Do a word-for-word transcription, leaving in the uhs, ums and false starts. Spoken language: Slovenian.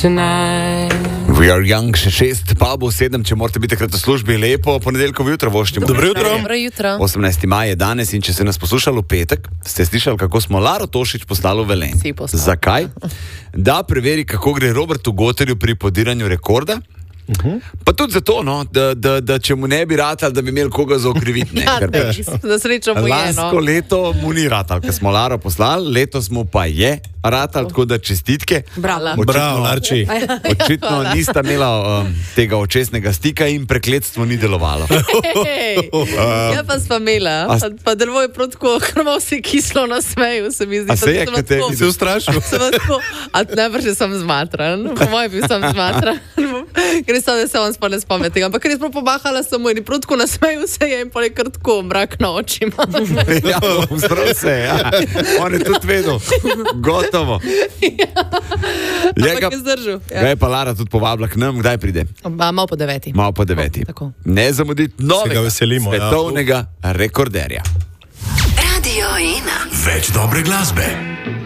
tonight. We are young, še šest, pa bo sedem, če morate biti takrat v službi. Lepo ponedeljkovo jutro voščimo. Dobro jutro. Dobro jutro. osemnajsti maj je danes in če ste nas poslušali v petek, ste slišali, kako smo Laro Tošič poslali v Velenje. Si poslal. Zakaj? Da preveri, kako gre Robertu Goterju pri podiranju rekorda. Uh-huh. Pa tudi zato, no, da, da, da če mu ne bi ratal, da bi imel koga za okriviti. Ja, da srečo mu je, no. Lansko leto mu ni ratal, ker smo Laro poslali, letos mu pa je ratal, tako da čestitke. Bravo. Očitno- Bravo, Larči. Očitno nista imela um, tega očesnega stika in prekletstvo ni delovalo. Hej, ja pa sva imela, A- pa, pa delovo je prav tako, krmo si kislo na smeju, se mi zdi. A se je, Pa kad te- tako- Si ustrašil? Sem tako, a najbrž je sem zmatran, po mojem bil sem zmatran, ker sem se on spone spomnil, ampak ker je prav pomahala samo in prav tako nasmejal se je in pa je kar tako mrak na očima. Ja, vzdrav se, ja. On je tudi vedel. Gotovo. Je Ampak ga, je zdržal. ga je pa Lara tudi povabila k nam, kdaj pride? Ja. Malo po deveti. Malo po deveti. Tako. Ne zamuditi novega Se ga veselimo, ja. svetovnega rekorderja. Radio ena. Več dobre glasbe.